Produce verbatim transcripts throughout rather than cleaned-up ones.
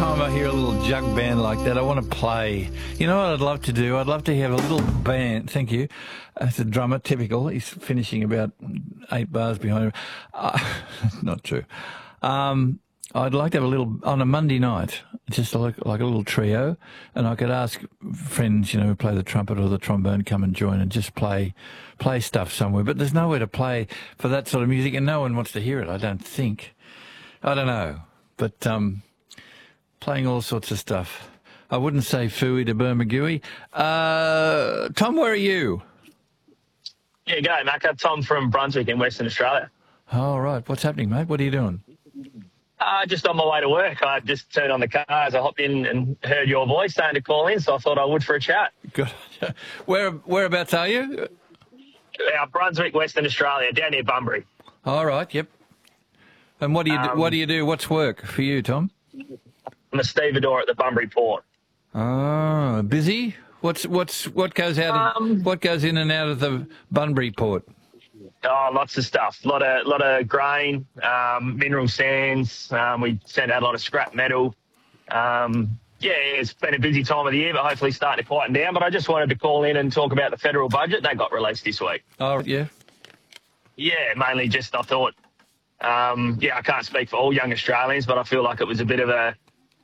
time I hear a little jug band like that, I want to play. You know what I'd love to do? I'd love to have a little band. Thank you. As a drummer, typical. He's finishing about eight bars behind him. Uh, not true. Um, I'd like to have a little, on a Monday night, just like, like a little trio, and I could ask friends, you know, who play the trumpet or the trombone, come and join and just play play stuff somewhere. But there's nowhere to play for that sort of music, and no one wants to hear it, I don't think. I don't know. But um, playing all sorts of stuff. I wouldn't say phooey to Bermagui. Uh, Tom, where are you? Yeah, g'day, Macca. Tom from Brunswick in Western Australia. All right. What's happening, mate? What are you doing? Uh, just on my way to work. I just turned on the car as I hopped in and heard your voice saying to call in, so I thought I would for a chat. Good. Where Whereabouts are you? Uh, Brunswick, Western Australia, down near Bunbury. All right. Yep. And what do you do, Um, what do you do? What's work for you, Tom? I'm a stevedore at the Bunbury Port. Oh, busy. What's what's what goes out? Of, Um, what goes in and out of the Bunbury port? Oh, lots of stuff. A lot of, lot of grain, um, mineral sands. Um, we send out a lot of scrap metal. Um, yeah, it's been a busy time of the year, but hopefully starting to quieten down. But I just wanted to call in and talk about the federal budget. That got released this week. Oh, yeah. Yeah, mainly just I thought, um, yeah, I can't speak for all young Australians, but I feel like it was a bit of a,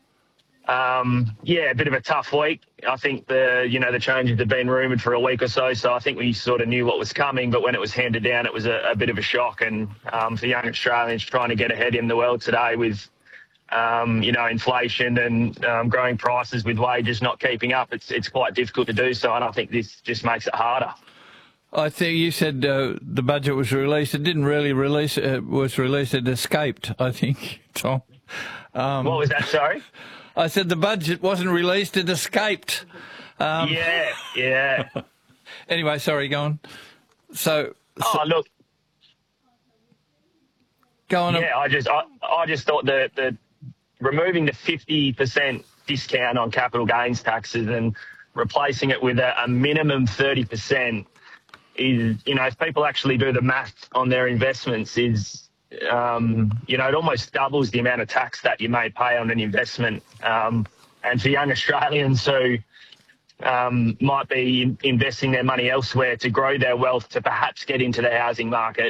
um, yeah, a bit of a tough week. I think the, you know, the changes had been rumoured for a week or so, so I think we sort of knew what was coming, but when it was handed down, it was a, a bit of a shock. And um, for young Australians trying to get ahead in the world today with, um, you know, inflation and um, growing prices with wages not keeping up, it's it's quite difficult to do so, and I think this just makes it harder. I think you said uh, the budget was released. It didn't really release. It was released. It escaped, I think, Tom. Um, What was that, sorry? I said the budget wasn't released. It escaped. Um, yeah, yeah. Anyway, sorry, go on. So, Oh, so look, go on. yeah, I just I, I just thought that the removing the fifty percent discount on capital gains taxes and replacing it with a, a minimum thirty percent is, you know, if people actually do the math on their investments, is, um, you know, it almost doubles the amount of tax that you may pay on an investment. Um, and for young Australians who um, might be in, investing their money elsewhere to grow their wealth to perhaps get into the housing market,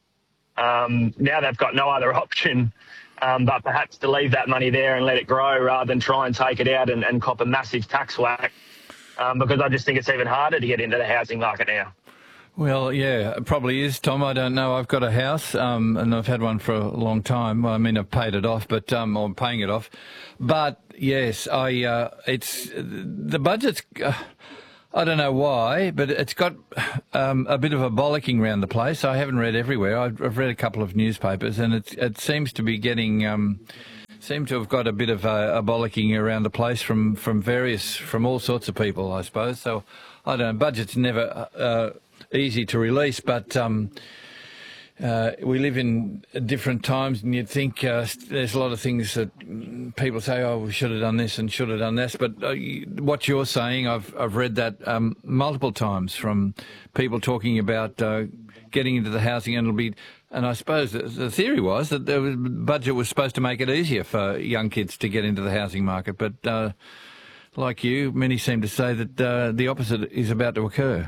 um, now they've got no other option um, but perhaps to leave that money there and let it grow rather than try and take it out and, and cop a massive tax whack, um, because I just think it's even harder to get into the housing market now. Well, yeah, it probably is, Tom. I don't know. I've got a house, um, and I've had one for a long time. Well, I mean, I've paid it off, but um, I'm paying it off. But yes, I. Uh, it's the budget's. Uh, I don't know why, but it's got um, a bit of a bollocking around the place. I haven't read everywhere. I've, I've read a couple of newspapers, and it it seems to be getting. Um, seem to have got a bit of a, a bollocking around the place from from various from all sorts of people, I suppose. So I don't know. Budget's never. Uh, easy to release, but um, uh, we live in different times, and you'd think uh, there's a lot of things that people say, oh, we should have done this and should have done this, but uh, what you're saying, I've I've read that um, multiple times from people talking about uh, getting into the housing, and it'll be, and I suppose the, the theory was that the budget was supposed to make it easier for young kids to get into the housing market, but uh, like you, many seem to say that uh, the opposite is about to occur.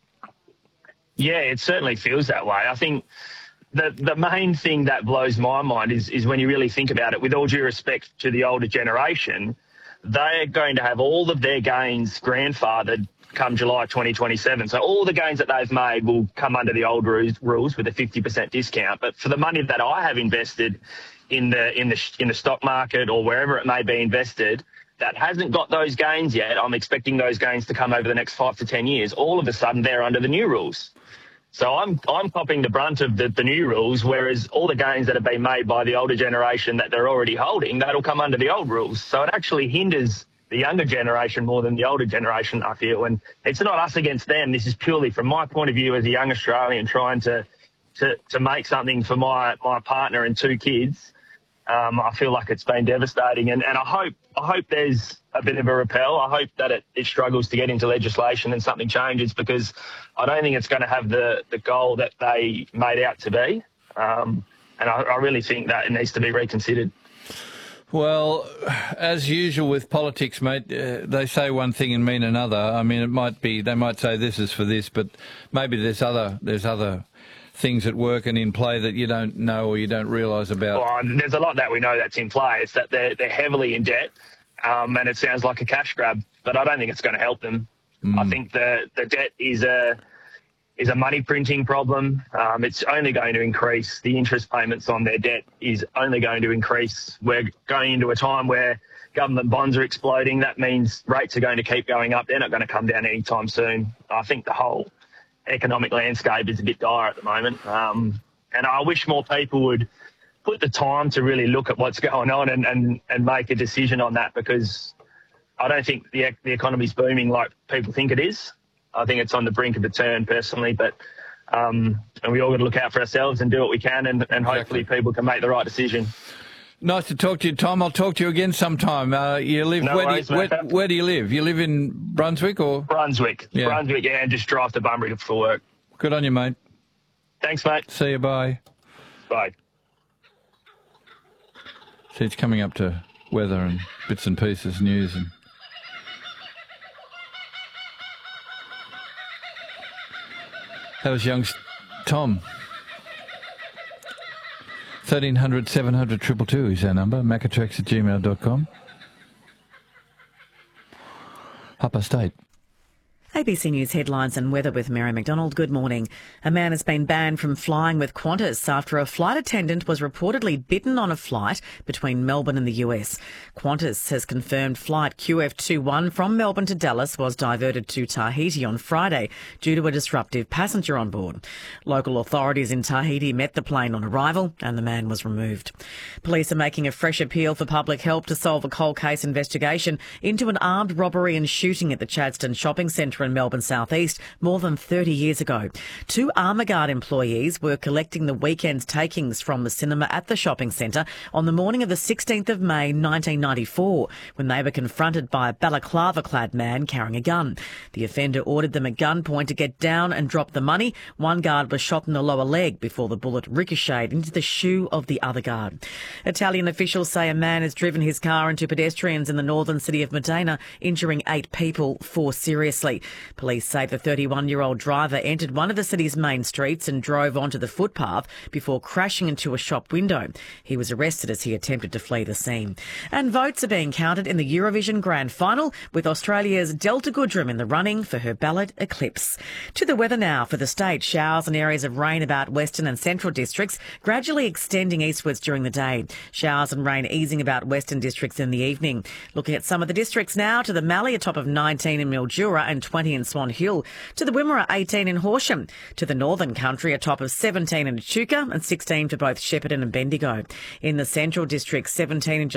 Yeah, it certainly feels that way. I think the the main thing that blows my mind is is when you really think about it, with all due respect to the older generation, they're going to have all of their gains grandfathered come July twenty twenty-seven. So all the gains that they've made will come under the old rules with a fifty percent discount. But for the money that I have invested in the in the in the stock market or wherever it may be invested, that hasn't got those gains yet, I'm expecting those gains to come over the next five to ten years. All of a sudden, they're under the new rules. So I'm I'm copping the brunt of the, the new rules, whereas all the gains that have been made by the older generation that they're already holding, that'll come under the old rules. So it actually hinders the younger generation more than the older generation, I feel. And it's not us against them. This is purely from my point of view as a young Australian trying to to, to make something for my, my partner and two kids. Um, I feel like it's been devastating, and, and I hope I hope there's a bit of a repel. I hope that it, it struggles to get into legislation and something changes, because I don't think it's going to have the, the goal that they made out to be. Um, and I, I really think that it needs to be reconsidered. Well, as usual with politics, mate, uh, they say one thing and mean another. I mean, it might be, they might say this is for this, but maybe there's other, there's other things at work and in play that you don't know or you don't realise about. Well, there's a lot that we know that's in play. It's that they're, they're heavily in debt, um, and it sounds like a cash grab, but I don't think it's going to help them. Mm. I think the, the debt is a, is a money printing problem. Um, it's only going to increase. The interest payments on their debt is only going to increase. We're going into a time where government bonds are exploding. That means rates are going to keep going up. They're not going to come down anytime soon. I think the whole economic landscape is a bit dire at the moment. Um, and I wish more people would put the time to really look at what's going on and, and, and make a decision on that, because I don't think the, the economy's booming like people think it is. I think it's on the brink of a turn personally, but um, and we all got to look out for ourselves and do what we can, and, and hopefully exactly. people can make the right decision. Nice to talk to you, Tom. I'll talk to you again sometime. Uh, you live no where, worries, do you, where, where do you live? You live in Brunswick or Brunswick? Yeah. Brunswick, yeah, and just drive to Bunbury for work. Good on you, mate. Thanks, mate. See you. Bye. Bye. See, it's coming up to weather and bits and pieces, news and. That was young Tom. thirteen hundred, seven hundred, two two two is our number. Macatrax at gmail dot com. Upper State. A B C News headlines and weather with Mary McDonald. Good morning. A man has been banned from flying with Qantas after a flight attendant was reportedly bitten on a flight between Melbourne and the U S. Qantas has confirmed flight Q F twenty-one from Melbourne to Dallas was diverted to Tahiti on Friday due to a disruptive passenger on board. Local authorities in Tahiti met the plane on arrival and the man was removed. Police are making a fresh appeal for public help to solve a cold case investigation into an armed robbery and shooting at the Chadstone Shopping Centre in Melbourne South East more than thirty years ago. Two Armaguard employees were collecting the weekend's takings from the cinema at the shopping centre on the morning of the sixteenth of May nineteen ninety-four when they were confronted by a balaclava-clad man carrying a gun. The offender ordered them at gunpoint to get down and drop the money. One guard was shot in the lower leg before the bullet ricocheted into the shoe of the other guard. Italian officials say a man has driven his car into pedestrians in the northern city of Modena, injuring eight people, four seriously. Police say the thirty-one-year-old driver entered one of the city's main streets and drove onto the footpath before crashing into a shop window. He was arrested as he attempted to flee the scene. And votes are being counted in the Eurovision Grand Final, with Australia's Delta Goodrem in the running for her ballad Eclipse. To the weather now for the state. Showers and areas of rain about western and central districts, gradually extending eastwards during the day. Showers and rain easing about western districts in the evening. Looking at some of the districts now, to the Mallee, a top of nineteen in Mildura and twenty in Swan Hill, to the Wimmera, eighteen in Horsham, to the Northern Country, a top of seventeen in Echuca and sixteen for both Shepparton and Bendigo. In the Central District, seventeen in